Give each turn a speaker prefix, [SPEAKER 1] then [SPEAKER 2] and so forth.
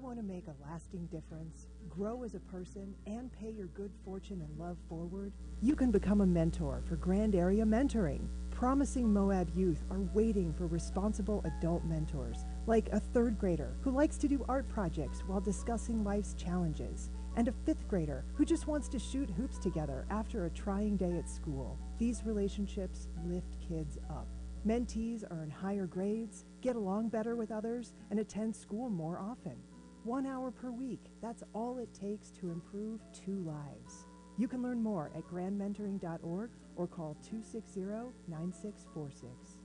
[SPEAKER 1] want to make a lasting difference, grow as a person, and pay your good fortune and love forward? You can become a mentor for Grand Area Mentoring. Promising Moab youth are waiting for responsible adult mentors, like a third grader who likes to do art projects while discussing life's challenges, and a fifth grader who just wants to shoot hoops together after a trying day at school. These relationships lift kids up. Mentees earn higher grades, get along better with others, and attend school more often. 1 hour per week, that's all it takes to improve 2 lives. You can learn more at grandmentoring.org or call 260-9646.